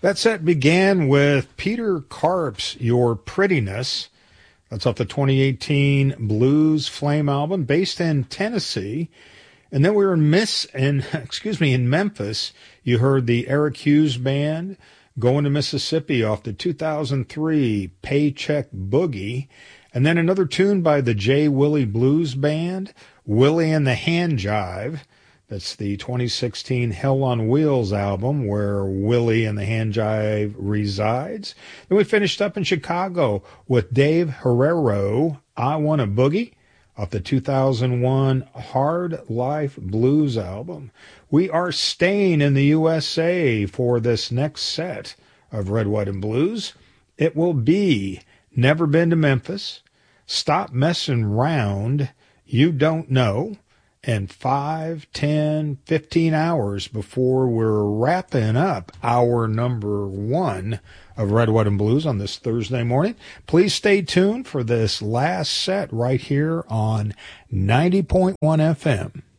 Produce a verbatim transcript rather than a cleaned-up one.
That set began with Peter Karp's Your Prettiness. That's off the twenty eighteen Blues Flame album, based in Tennessee. And then we were in Miss in excuse me in Memphis. You heard the Eric Hughes Band, Going to Mississippi, off the two thousand three Paycheck Boogie. And then another tune by the J. Willie Blues Band, Willie and the Hand Jive. That's the twenty sixteen Hell on Wheels album, where Willie and the Hand Jive resides. Then we finished up in Chicago with Dave Herrero, I Wanna Boogie, off the two thousand one Hard Life Blues album. We are staying in the U S A for this next set of Red, White, and Blues. It will be Never Been to Memphis, Stop Messin' Round, You Don't Know, and five, ten, fifteen hours before we're wrapping up hour number one of Red, White, and Blues on this Thursday morning. Please stay tuned for this last set right here on ninety point one F M.